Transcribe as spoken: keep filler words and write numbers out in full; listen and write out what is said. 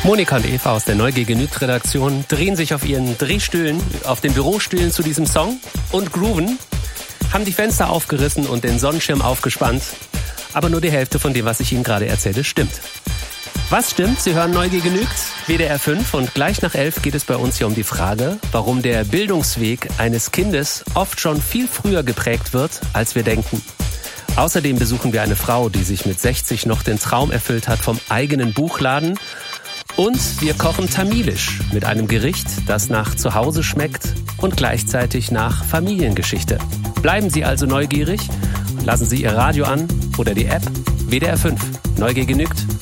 Monika und Eva aus der Neugier genügt Redaktion drehen sich auf ihren Drehstühlen, auf den Bürostühlen zu diesem Song und grooven, haben die Fenster aufgerissen und den Sonnenschirm aufgespannt. Aber nur die Hälfte von dem, was ich Ihnen gerade erzähle, stimmt. Was stimmt? Sie hören Neugier genügt, W D R fünf, und gleich nach elf geht es bei uns hier um die Frage, warum der Bildungsweg eines Kindes oft schon viel früher geprägt wird, als wir denken. Außerdem besuchen wir eine Frau, die sich mit sechzig noch den Traum erfüllt hat vom eigenen Buchladen. Und wir kochen tamilisch mit einem Gericht, das nach Zuhause schmeckt und gleichzeitig nach Familiengeschichte. Bleiben Sie also neugierig und lassen Sie Ihr Radio an oder die App W D R fünf. Neugier genügt.